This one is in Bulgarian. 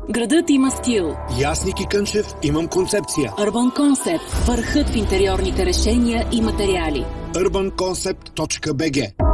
Градът има стил. И аз, Ники Кънчев, имам концепция. Urban Concept. Върхът в интериорните решения и материали. urbanconcept.bg